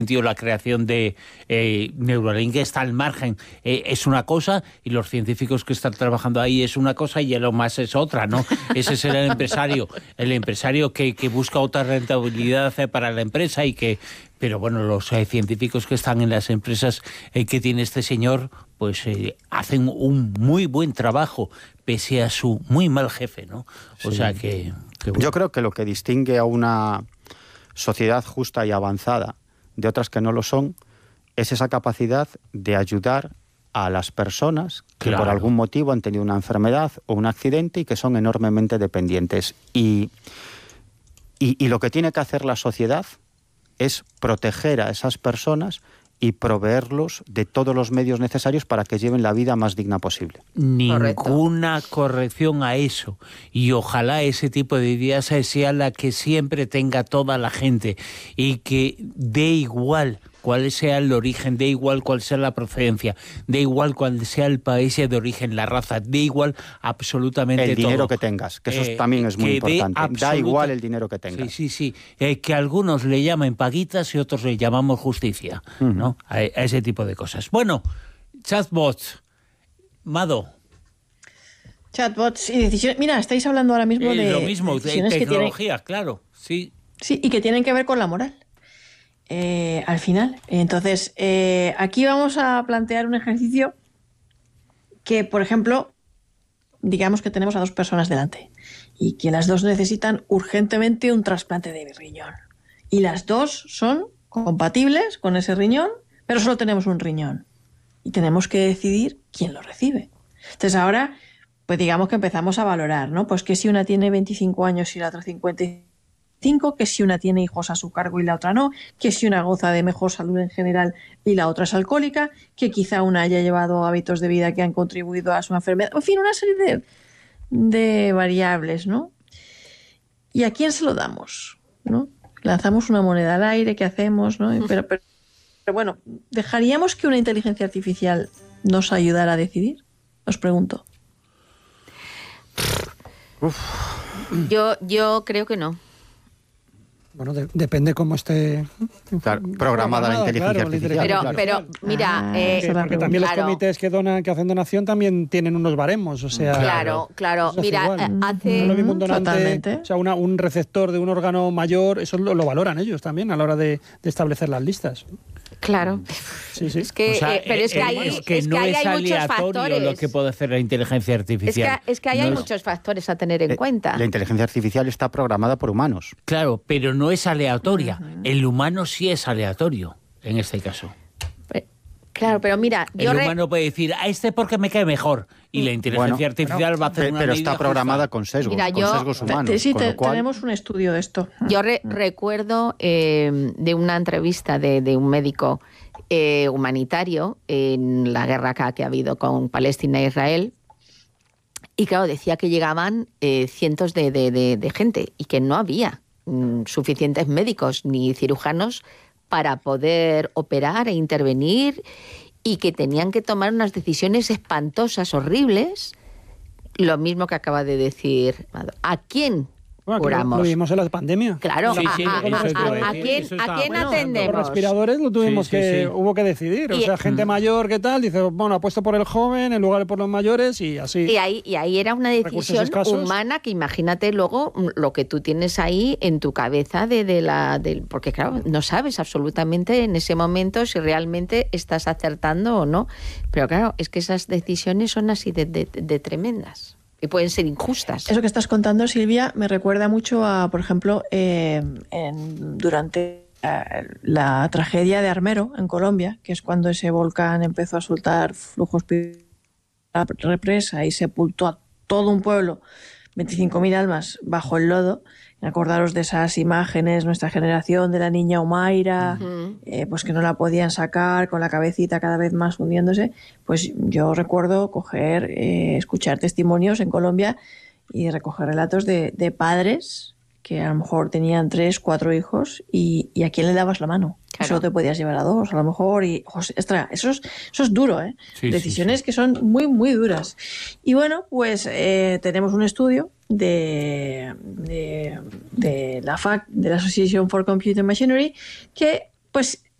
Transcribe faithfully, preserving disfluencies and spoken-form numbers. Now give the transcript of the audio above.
la creación de eh, Neuralink está al margen, eh, es una cosa, y los científicos que están trabajando ahí es una cosa y Elon Musk es otra, ¿no? Ese es el empresario, el empresario que, que busca otra rentabilidad para la empresa y que... Pero bueno, los eh, científicos que están en las empresas eh, que tiene este señor, pues eh, hacen un muy buen trabajo, pese a su muy mal jefe, ¿no? O sí. sea que... que bueno. Yo creo que lo que distingue a una sociedad justa y avanzada de otras que no lo son, es esa capacidad de ayudar a las personas que claro. por algún motivo han tenido una enfermedad o un accidente y que son enormemente dependientes. Y, y, y lo que tiene que hacer la sociedad es proteger a esas personas y proveerlos de todos los medios necesarios para que lleven la vida más digna posible. Ninguna Correcto. corrección a eso. Y ojalá ese tipo de ideas sea la que siempre tenga toda la gente y que dé igual cuál sea el origen, dé igual cuál sea la procedencia, dé igual cuál sea el país de origen, la raza, dé igual absolutamente todo. El dinero todo. que tengas, que eso eh, también es muy importante. Absoluta... Da igual el dinero que tengas. Sí, sí, sí. Eh, que algunos le llamen paguitas y otros le llamamos justicia, uh-huh. ¿no? A, a ese tipo de cosas. Bueno, chatbots. Mado. Chatbots y decisiones. Mira, estáis hablando ahora mismo eh, de lo mismo, de tecnología, tienen... claro. Sí. Sí, y que tienen que ver con la moral. Eh, al final. Entonces, eh, aquí vamos a plantear un ejercicio que, por ejemplo, digamos que tenemos a dos personas delante y que las dos necesitan urgentemente un trasplante de riñón. Y las dos son compatibles con ese riñón, pero solo tenemos un riñón. Y tenemos que decidir quién lo recibe. Entonces ahora, pues digamos que empezamos a valorar, ¿no? Pues que si una tiene veinticinco años y la otra cincuenta y cinco, que si una tiene hijos a su cargo y la otra no, que si una goza de mejor salud en general y la otra es alcohólica, que quizá una haya llevado hábitos de vida que han contribuido a su enfermedad, en fin, una serie de, de variables, ¿no? ¿Y a quién se lo damos? ¿No? Lanzamos una moneda al aire, ¿qué hacemos? ¿No? Pero, pero, pero bueno, ¿dejaríamos que una inteligencia artificial nos ayudara a decidir? Os pregunto. Uf. Yo, yo creo que no. Bueno, de, depende cómo esté claro, programada la inteligencia claro, artificial. Pero, claro. pero mira, ah, eh, porque, porque también claro. los comités que donan, que hacen donación también tienen unos baremos, o sea. Claro, claro. Mira, igual. hace no es lo mismo un donante, Totalmente. o sea, una, un receptor de un órgano mayor, eso lo, lo valoran ellos también a la hora de, de establecer las listas. Claro. Sí, sí. Es que, o sea, eh, pero es que ahí, es que es no que ahí es hay muchos aleatorio factores. lo que puede hacer la inteligencia artificial. Es que, es que ahí no hay es... muchos factores a tener en Eh, cuenta. La inteligencia artificial está programada por humanos. Claro, pero no es aleatoria. Uh-huh. El humano sí es aleatorio, en este caso. Claro, pero mira... El yo humano re... puede decir, a este porque me cae mejor. Y la inteligencia bueno, artificial bueno, va a hacer pero, una pero medida está programada justa. con sesgos, Mira, con yo, sesgos humanos. Sí, con te, lo cual... tenemos un estudio de esto. Yo re- recuerdo eh, de una entrevista de, de un médico eh, humanitario en la guerra acá que ha habido con Palestina e Israel. Y claro, decía que llegaban eh, cientos de, de, de, de gente y que no había mm, suficientes médicos ni cirujanos para poder operar e intervenir y que tenían que tomar unas decisiones espantosas, horribles. Lo mismo que acaba de decir. ¿A quién bueno, curamos? Lo vimos en la pandemia. Claro, sí, sí, a, a, a, a quién, ¿a quién bueno, atendemos? Los respiradores lo tuvimos sí, sí, que, sí. hubo que decidir. O y, sea, gente mm. mayor, ¿qué tal? Dice, bueno, apuesto por el joven en lugar de por los mayores y así. Y ahí, y ahí era una decisión humana que imagínate luego lo que tú tienes ahí en tu cabeza de, de la... De, porque claro, no sabes absolutamente en ese momento si realmente estás acertando o no. Pero claro, es que esas decisiones son así de, de, de tremendas. Y pueden ser injustas. Eso que estás contando, Silvia, me recuerda mucho a, por ejemplo, eh, en, durante eh, la tragedia de Armero, en Colombia, que es cuando ese volcán empezó a soltar flujos a represa y sepultó a todo un pueblo, veinticinco mil almas bajo el lodo. Acordaros de esas imágenes, nuestra generación, de la niña Omaira, uh-huh. eh, pues que no la podían sacar, con la cabecita cada vez más hundiéndose. Pues yo recuerdo coger, eh, escuchar testimonios en Colombia y recoger relatos de, de padres que a lo mejor tenían tres, cuatro hijos y, y a quién le dabas la mano. Claro. Solo te podías llevar a dos, a lo mejor. Y, ostras, eso es, eso es duro, ¿eh? Sí, Decisiones sí, sí. que son muy, muy duras. Y bueno, pues eh, tenemos un estudio de, de, de la F A C, de la Association for Computer Machinery, que pues